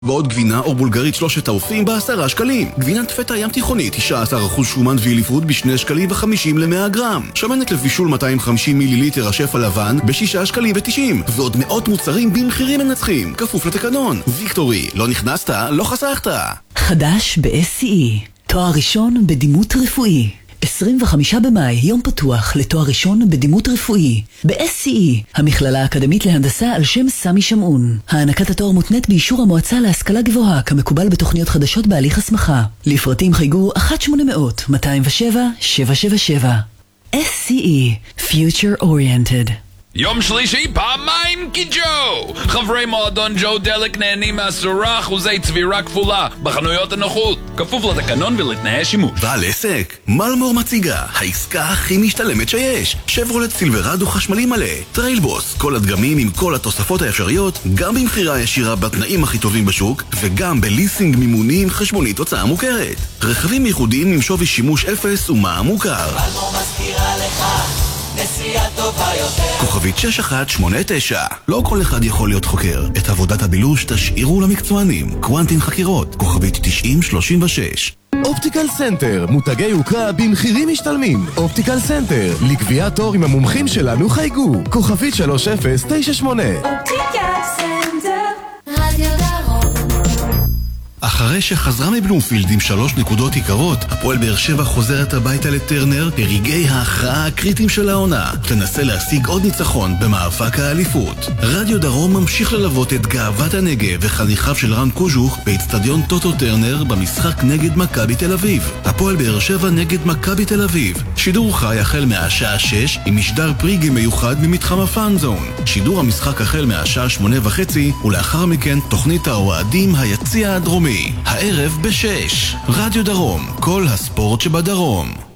ועוד גבינה או בולגרית שלושת האופים ב10 שקלים. גבינת פטה ים תיכוני 19% שומן ואילי פוד ב2 שקלים ו50 ל-100 גרם. שמנת לבישול 250 מיליליטר השף הלבן ב6 שקלים ו90. ועוד מאות מוצרים במחירים מנצחים. כפוף לתקנון. ויקטורי, לא נכנסת, לא חסכת. חדש ב-SCE, תואר ראשון בדימות רפואי. 25 במאי, יום פתוח לתואר ראשון בדימות רפואי. ב-SCE, המכללה האקדמית להנדסה על שם סמי שמעון. הענקת התואר מותנית באישור המועצה להשכלה גבוהה, כמקובל בתוכניות חדשות בהליך הסמכה. לפרטים חייגו 1-800-207-777. SCE, Future Oriented. יום שלישי פעמיים כג'ו! חברי מועדון ג'ו דלק נהנים 10% צבירה כפולה בחנויות הנוחות, כפוף לתקנון ולתנאי שימוש. בעל עסק, מלמור מציגה העסקה הכי משתלמת שיש. שברולט סילברדו חשמלי מלא, טריילבוס, כל הדגמים עם כל התוספות האפשריות, גם במחירה ישירה בתנאים הכי טובים בשוק, וגם בליסינג מימוני עם חשבונית הוצאה מוכרת. רכבים ייחודיים עם שווי שימוש 0 ומע"מ מוכר. מלמור מזכירה לך נסיעה טובה יותר. כוכבית 6189. לא כל אחד יכול להיות חוקר. את עבודת הבילוש תשאירו למקצוענים. קוונטין חקירות. כוכבית 9036. אופטיקל סנטר, מותגי יוקרה במחירים משתלמים. אופטיקל סנטר, לקביעת תור עם המומחים שלנו חייגו. כוכבית 3098. אופטיקל סנטר, רדיו דרום. אחרי שחזרה מבלומפילד עם 3 נקודות עיקרות, הפועל באר שבע חוזרת הביתה לטרנר ברגעי ההכרעה הקריטיים של העונה. תנסה להשיג עוד ניצחון במאבק האליפות. רדיו דרום ממשיך ללוות את גאוות הנגב וחניכיו של רן קוז'וך באצטדיון טוטו טרנר במשחק נגד מכבי תל אביב. הפועל באר שבע נגד מכבי תל אביב. שידור חי החל מהשעה 6 עם משדר פריגי מיוחד ממתחם הפאנזון. שידור המשחק החל מהשעה 8:30 ולאחר מכן תוכנית האוהדים היציע הדרומי. הערב ב6. רדיו דרום, כל הספורט שבדרום.